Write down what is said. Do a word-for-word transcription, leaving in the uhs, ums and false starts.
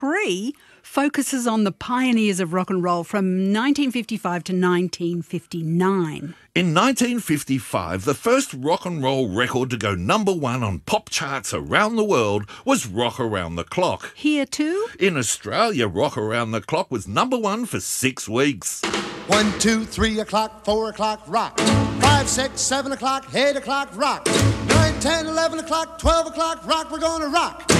three focuses on the pioneers of rock and roll from nineteen fifty-five to nineteen fifty-nine. In nineteen fifty-five, the first rock and roll record to go number one on pop charts around the world was Rock Around the Clock. Here too? In Australia, Rock Around the Clock was number one for six weeks. One, two, three o'clock, four o'clock, rock. Five, six, seven o'clock, eight o'clock, rock. Nine, ten, eleven o'clock, twelve o'clock, rock. We're gonna rock.